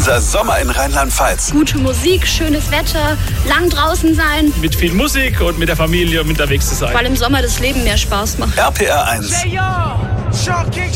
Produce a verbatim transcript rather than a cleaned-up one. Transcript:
Unser Sommer in Rheinland-Pfalz. Gute Musik, schönes Wetter, lang draußen sein. Mit viel Musik und mit der Familie unterwegs zu sein. Weil im Sommer das Leben mehr Spaß macht. R P R eins.